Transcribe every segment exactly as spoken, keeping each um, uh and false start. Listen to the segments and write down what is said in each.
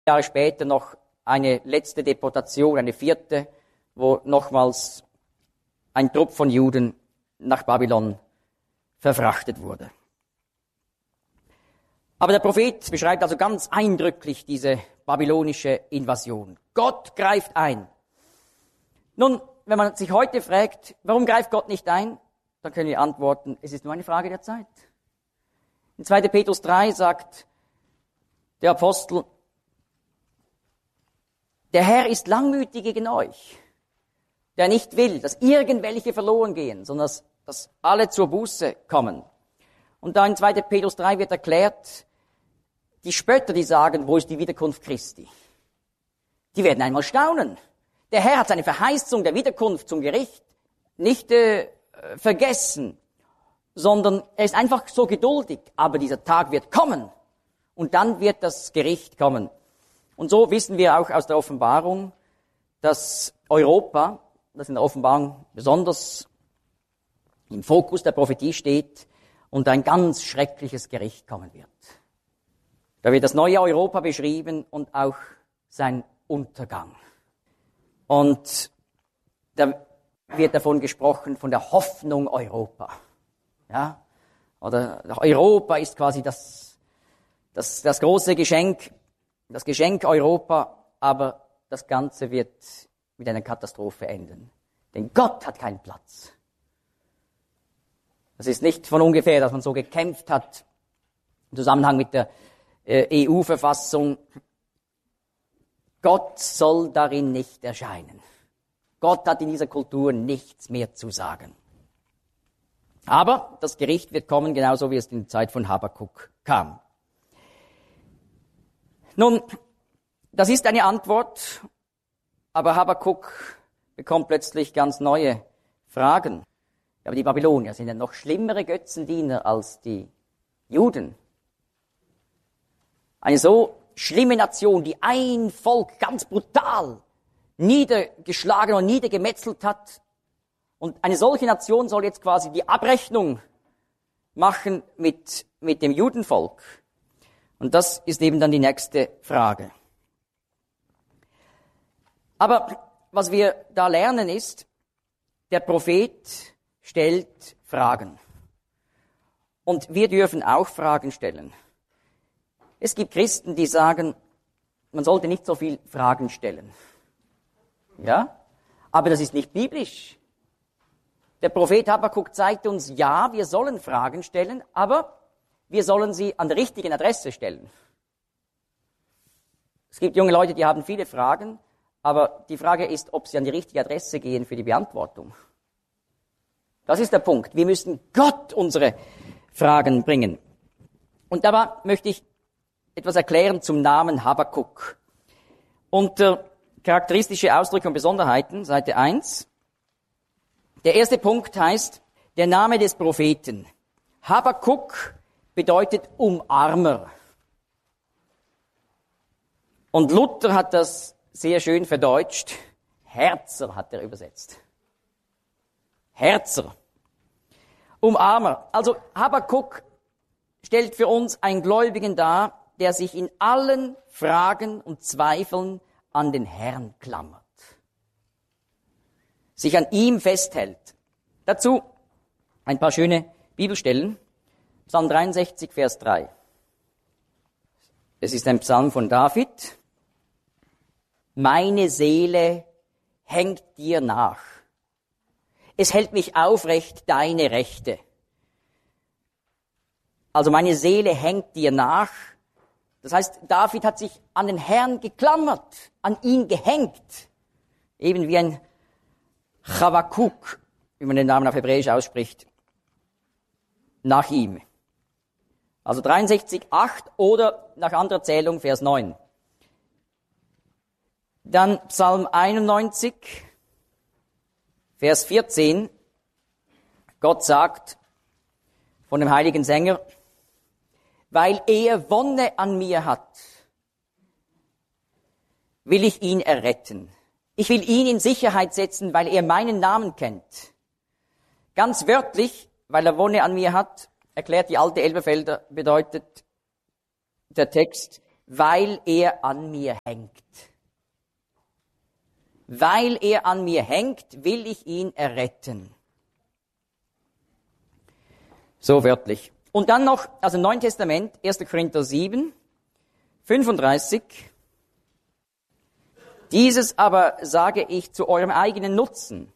Jahre später noch eine letzte Deportation, eine vierte, wo nochmals ein Trupp von Juden nach Babylon verfrachtet wurde. Aber der Prophet beschreibt also ganz eindrücklich diese babylonische Invasion. Gott greift ein. Nun, wenn man sich heute fragt, warum greift Gott nicht ein, dann können wir antworten, es ist nur eine Frage der Zeit. In zweiter Petrus drei sagt der Apostel, der Herr ist langmütig gegen euch, der nicht will, dass irgendwelche verloren gehen, sondern dass, dass alle zur Buße kommen. Und da in zweiter Petrus drei wird erklärt, die Spötter, die sagen, wo ist die Wiederkunft Christi? Die werden einmal staunen. Der Herr hat seine Verheißung der Wiederkunft zum Gericht nicht äh, vergessen, sondern er ist einfach so geduldig. Aber dieser Tag wird kommen und dann wird das Gericht kommen. Und so wissen wir auch aus der Offenbarung, dass Europa, das in der Offenbarung besonders im Fokus der Prophetie steht, und ein ganz schreckliches Gericht kommen wird. Da wird das neue Europa beschrieben und auch sein Untergang. Und da wird davon gesprochen, von der Hoffnung Europa. Ja? Oder Europa ist quasi das, das, das große Geschenk, das Geschenk Europa, aber das Ganze wird mit einer Katastrophe enden. Denn Gott hat keinen Platz. Es ist nicht von ungefähr, dass man so gekämpft hat im Zusammenhang mit der äh, E U-Verfassung. Gott soll darin nicht erscheinen. Gott hat in dieser Kultur nichts mehr zu sagen. Aber das Gericht wird kommen, genauso wie es in der Zeit von Habakuk kam. Nun, das ist eine Antwort, aber Habakuk bekommt plötzlich ganz neue Fragen. Aber die Babylonier sind ja noch schlimmere Götzendiener als die Juden. Eine so schlimme Nation, die ein Volk ganz brutal niedergeschlagen und niedergemetzelt hat. Und eine solche Nation soll jetzt quasi die Abrechnung machen mit, mit dem Judenvolk. Und das ist eben dann die nächste Frage. Aber was wir da lernen ist, der Prophet stellt Fragen. Und wir dürfen auch Fragen stellen. Es gibt Christen, die sagen, man sollte nicht so viel Fragen stellen. Ja? Aber das ist nicht biblisch. Der Prophet Habakuk zeigt uns, ja, wir sollen Fragen stellen, aber wir sollen sie an der richtigen Adresse stellen. Es gibt junge Leute, die haben viele Fragen, aber die Frage ist, ob sie an die richtige Adresse gehen für die Beantwortung. Das ist der Punkt. Wir müssen Gott unsere Fragen bringen. Und dabei möchte ich etwas erklären zum Namen Habakuk. Unter charakteristische Ausdrücke und Besonderheiten, Seite eins. Der erste Punkt heißt, der Name des Propheten. Habakuk bedeutet Umarmer. Und Luther hat das sehr schön verdeutscht. Herzer hat er übersetzt. Herzer. Umarmer. Also Habakuk stellt für uns einen Gläubigen dar, der sich in allen Fragen und Zweifeln an den Herrn klammert. Sich an ihm festhält. Dazu ein paar schöne Bibelstellen. Psalm dreiundsechzig, Vers drei. Es ist ein Psalm von David. Meine Seele hängt dir nach. Es hält mich aufrecht, deine Rechte. Also meine Seele hängt dir nach. Das heißt, David hat sich an den Herrn geklammert, an ihn gehängt. Eben wie ein Chavakuk, wie man den Namen auf Hebräisch ausspricht, nach ihm. Also dreiundsechzig, acht oder nach anderer Zählung Vers neun. Dann Psalm einundneunzig, Vers vierzehn. Gott sagt von dem heiligen Sänger, weil er Wonne an mir hat, will ich ihn erretten. Ich will ihn in Sicherheit setzen, weil er meinen Namen kennt. Ganz wörtlich, weil er Wonne an mir hat, erklärt die alte Elberfelder, bedeutet der Text, weil er an mir hängt. Weil er an mir hängt, will ich ihn erretten. So wörtlich. Und dann noch, also im Neuen Testament, erster Korinther sieben, fünfunddreißig. Dieses aber sage ich zu eurem eigenen Nutzen.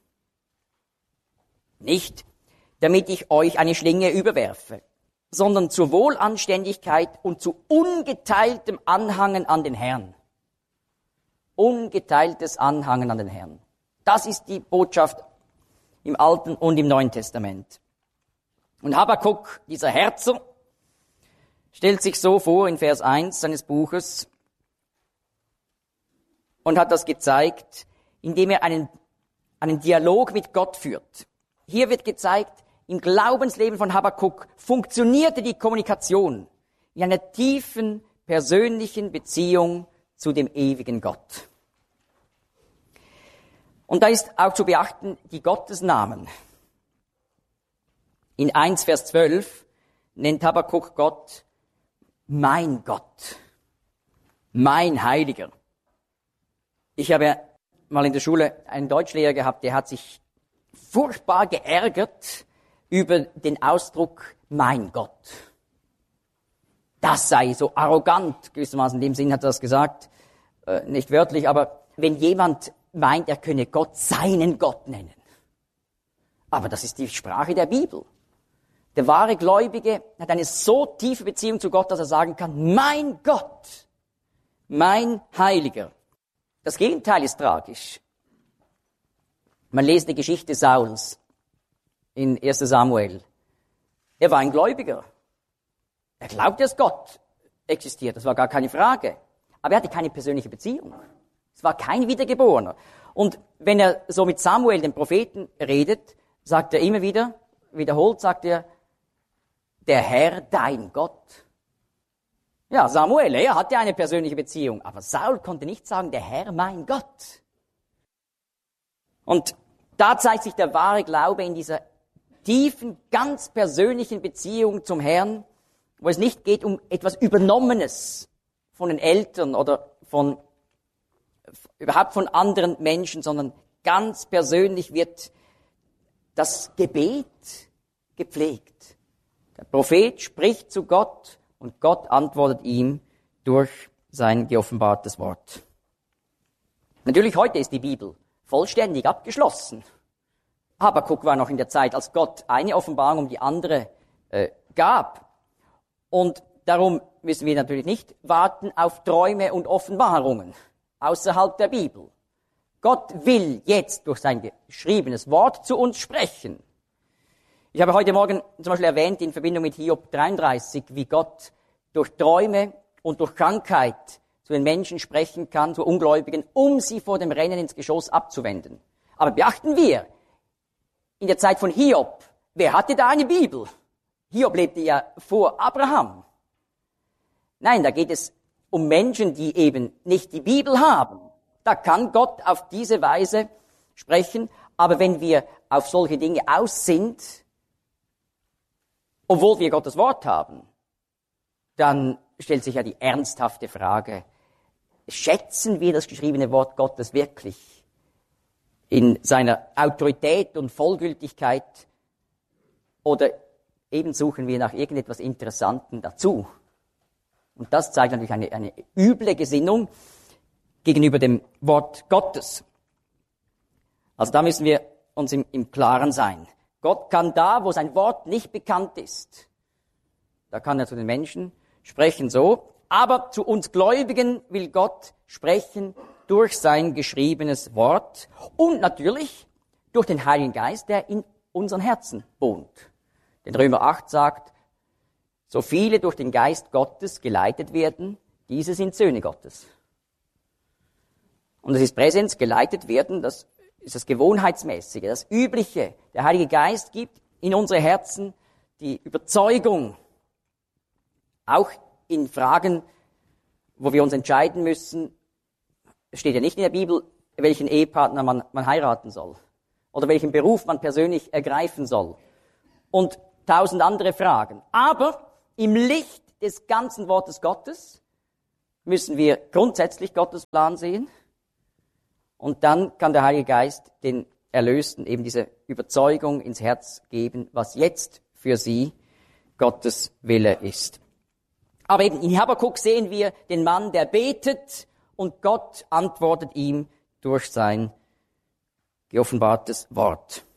Nicht, damit ich euch eine Schlinge überwerfe, sondern zur Wohlanständigkeit und zu ungeteiltem Anhangen an den Herrn. Ungeteiltes Anhangen an den Herrn. Das ist die Botschaft im Alten und im Neuen Testament. Und Habakuk, dieser Herzer, stellt sich so vor in Vers eins seines Buches und hat das gezeigt, indem er einen, einen Dialog mit Gott führt. Hier wird gezeigt, im Glaubensleben von Habakuk funktionierte die Kommunikation in einer tiefen, persönlichen Beziehung zu dem ewigen Gott. Und da ist auch zu beachten, die Gottesnamen. In eins Vers zwölf nennt Habakuk Gott mein Gott, mein Heiliger. Ich habe mal in der Schule einen Deutschlehrer gehabt, der hat sich furchtbar geärgert über den Ausdruck mein Gott. Das sei so arrogant, gewissermaßen in dem Sinn hat er das gesagt, äh, nicht wörtlich, aber wenn jemand meint, er könne Gott seinen Gott nennen. Aber das ist die Sprache der Bibel. Der wahre Gläubige hat eine so tiefe Beziehung zu Gott, dass er sagen kann, mein Gott, mein Heiliger. Das Gegenteil ist tragisch. Man liest die Geschichte Sauls in erster Samuel. Er war ein Gläubiger. Er glaubte, dass Gott existiert, das war gar keine Frage. Aber er hatte keine persönliche Beziehung. Es war kein Wiedergeborener. Und wenn er so mit Samuel, dem Propheten, redet, sagt er immer wieder, wiederholt sagt er, der Herr, dein Gott. Ja, Samuel, er hatte eine persönliche Beziehung, aber Saul konnte nicht sagen, der Herr, mein Gott. Und da zeigt sich der wahre Glaube in dieser tiefen, ganz persönlichen Beziehung zum Herrn, wo es nicht geht um etwas Übernommenes von den Eltern oder von überhaupt von anderen Menschen, sondern ganz persönlich wird das Gebet gepflegt. Der Prophet spricht zu Gott und Gott antwortet ihm durch sein geoffenbartes Wort. Natürlich heute ist die Bibel vollständig abgeschlossen. Habakuk war noch in der Zeit, als Gott eine Offenbarung um die andere äh, gab. Und darum müssen wir natürlich nicht warten auf Träume und Offenbarungen außerhalb der Bibel. Gott will jetzt durch sein geschriebenes Wort zu uns sprechen. Ich habe heute Morgen zum Beispiel erwähnt in Verbindung mit Hiob dreiunddreißig, wie Gott durch Träume und durch Krankheit zu den Menschen sprechen kann, zu Ungläubigen, um sie vor dem Rennen ins Geschoss abzuwenden. Aber beachten wir, in der Zeit von Hiob, wer hatte da eine Bibel? Hiob lebte ja vor Abraham. Nein, da geht es um Menschen, die eben nicht die Bibel haben. Da kann Gott auf diese Weise sprechen. Aber wenn wir auf solche Dinge aus sind, obwohl wir Gottes Wort haben, dann stellt sich ja die ernsthafte Frage, schätzen wir das geschriebene Wort Gottes wirklich in seiner Autorität und Vollgültigkeit oder eben suchen wir nach irgendetwas Interessantem dazu? Und das zeigt natürlich eine, eine üble Gesinnung gegenüber dem Wort Gottes. Also da müssen wir uns im, im Klaren sein. Gott kann da, wo sein Wort nicht bekannt ist, da kann er zu den Menschen sprechen so, aber zu uns Gläubigen will Gott sprechen durch sein geschriebenes Wort und natürlich durch den Heiligen Geist, der in unseren Herzen wohnt. Denn Römer acht sagt, so viele durch den Geist Gottes geleitet werden, diese sind Söhne Gottes. Und das ist Präsens, geleitet werden, das ist das Gewohnheitsmäßige, das Übliche. Der Heilige Geist gibt in unsere Herzen die Überzeugung, auch in Fragen, wo wir uns entscheiden müssen, es steht ja nicht in der Bibel, welchen Ehepartner man, man heiraten soll oder welchen Beruf man persönlich ergreifen soll und tausend andere Fragen. Aber im Licht des ganzen Wortes Gottes müssen wir grundsätzlich Gottes Plan sehen. Und dann kann der Heilige Geist den Erlösten eben diese Überzeugung ins Herz geben, was jetzt für sie Gottes Wille ist. Aber eben in Habakuk sehen wir den Mann, der betet und Gott antwortet ihm durch sein geoffenbartes Wort.